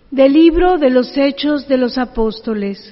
Del libro de los Hechos de los Apóstoles.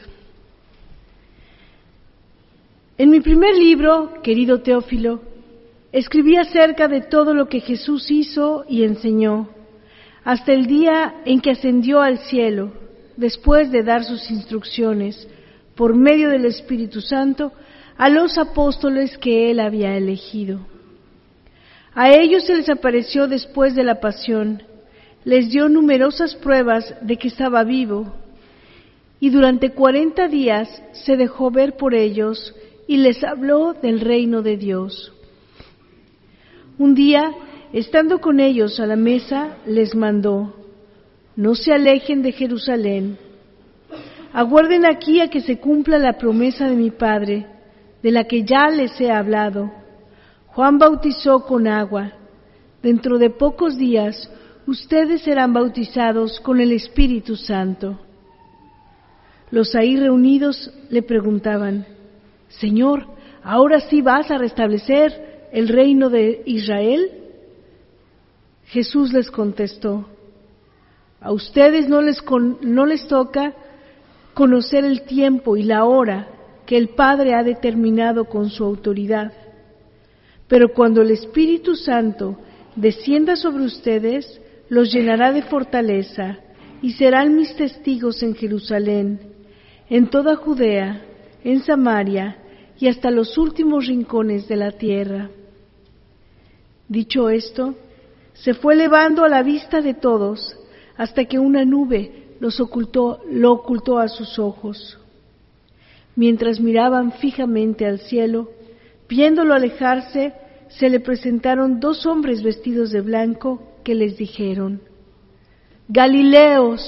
En mi primer libro, querido Teófilo, escribí acerca de todo lo que Jesús hizo y enseñó, hasta el día en que ascendió al cielo, después de dar sus instrucciones, por medio del Espíritu Santo, a los apóstoles que Él había elegido. A ellos se les apareció después de la pasión, les dio numerosas pruebas de que estaba vivo, y durante 40 días se dejó ver por ellos y les habló del reino de Dios. Un día, estando con ellos a la mesa, les mandó: no se alejen de Jerusalén, aguarden aquí a que se cumpla la promesa de mi Padre, de la que ya les he hablado. Juan bautizó con agua, dentro de pocos días ustedes serán bautizados con el Espíritu Santo. Los ahí reunidos le preguntaban: Señor, ¿ahora sí vas a restablecer el reino de Israel? Jesús les contestó: a ustedes no les toca conocer el tiempo y la hora que el Padre ha determinado con su autoridad, pero cuando el Espíritu Santo descienda sobre ustedes, los llenará de fortaleza y serán mis testigos en Jerusalén, en toda Judea, en Samaria y hasta los últimos rincones de la tierra. Dicho esto, se fue elevando a la vista de todos hasta que una nube lo ocultó a sus ojos. Mientras miraban fijamente al cielo, viéndolo alejarse, se le presentaron 2 hombres vestidos de blanco que les dijeron: Galileos,